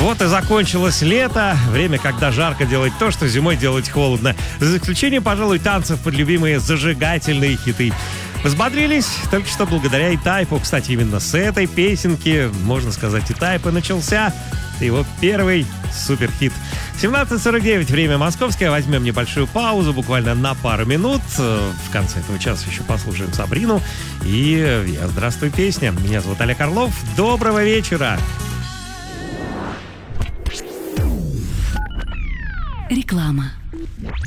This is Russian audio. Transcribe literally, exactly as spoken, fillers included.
Вот и закончилось лето. Время, когда жарко делать то, что зимой делать холодно. За исключением, пожалуй, танцев под любимые зажигательные хиты. Взбодрились только что благодаря И-Тайпу. Кстати, именно с этой песенки, можно сказать, И-Тайп и начался его первый суперхит. семнадцать сорок девять, время московское. Возьмем небольшую паузу, буквально на пару минут. В конце этого часа еще послушаем Сабрину. И я «Здравствуй, песня». Меня зовут Олег Орлов. Доброго вечера! Реклама.